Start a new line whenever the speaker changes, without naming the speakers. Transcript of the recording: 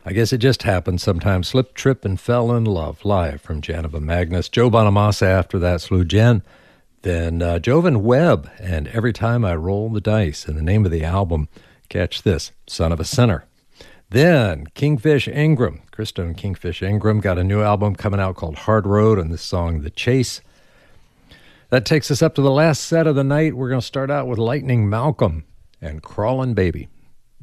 I guess it just happened sometimes. Slip, trip, and fell in love. Live from Janova Magnus. Joe Bonamassa after that, Slew Jen. Then Jovan Webb and Every Time I Roll the Dice. And the name of the album, catch this, Son of a Sinner. Then Kingfish Ingram. Kristen Kingfish Ingram got a new album coming out called Hard Road, and this song, The Chase. That takes us up to the last set of the night. We're going to start out with Lightning Malcolm and Crawlin' Baby.